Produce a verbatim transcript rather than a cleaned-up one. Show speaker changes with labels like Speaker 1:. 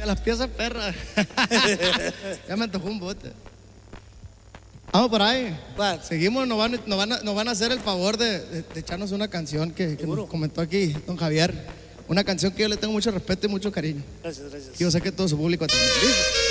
Speaker 1: las piezas perras. Ya me antojó un bote. Vamos por ahí.
Speaker 2: ¿Cuál?
Speaker 1: Seguimos, nos van, nos, van a, nos van a hacer el favor de, de, de echarnos una canción que, que nos comentó aquí don Javier. Una canción que yo le tengo mucho respeto y mucho cariño.
Speaker 2: Gracias, gracias.
Speaker 1: Y yo sé que todo su público también. ¿Listo?